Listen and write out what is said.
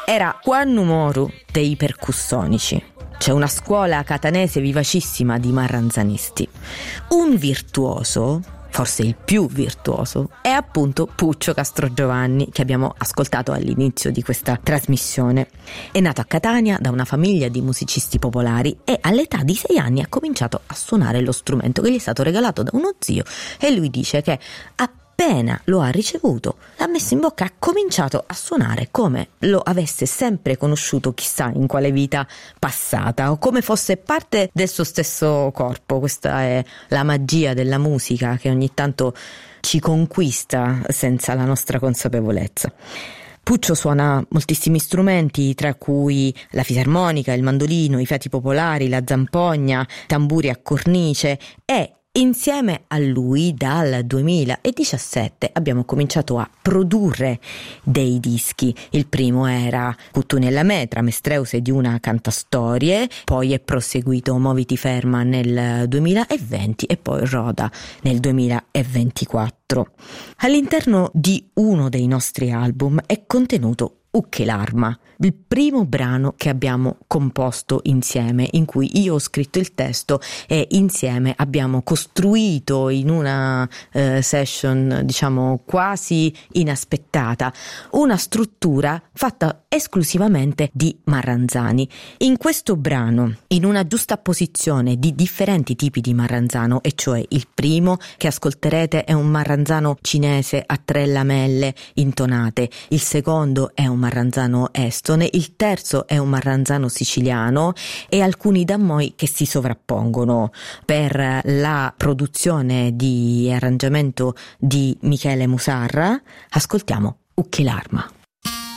era Quannu Moru dei percussonici. C'è una scuola catanese vivacissima di marranzanisti. Un virtuoso, forse il più virtuoso, è appunto Puccio Castrogiovanni, che abbiamo ascoltato all'inizio di questa trasmissione. È nato a Catania da una famiglia di musicisti popolari e all'età di 6 anni ha cominciato a suonare lo strumento che gli è stato regalato da uno zio, e lui dice che appena lo ha ricevuto, l'ha messo in bocca e ha cominciato a suonare come lo avesse sempre conosciuto, chissà in quale vita passata, o come fosse parte del suo stesso corpo. Questa è la magia della musica, che ogni tanto ci conquista senza la nostra consapevolezza. Puccio suona moltissimi strumenti, tra cui la fisarmonica, il mandolino, i fiati popolari, la zampogna, tamburi a cornice, e insieme a lui dal 2017 abbiamo cominciato a produrre dei dischi. Il primo era Cuttuni la Metra, Mestreuse di una cantastorie, poi è proseguito Moviti Ferma nel 2020 e poi Roda nel 2024. All'interno di uno dei nostri album è contenuto Ucchelarma, il primo brano che abbiamo composto insieme, in cui io ho scritto il testo e insieme abbiamo costruito in una session, diciamo, quasi inaspettata, una struttura fatta esclusivamente di marranzani. In questo brano, in una giusta posizione di differenti tipi di marranzano, e cioè il primo che ascolterete è un marranzano cinese a 3 lamelle intonate, il secondo è un marranzano estone, il terzo è un marranzano siciliano e alcuni dammoi che si sovrappongono. Per la produzione di arrangiamento di Michele Musarra ascoltiamo Ucchelarma.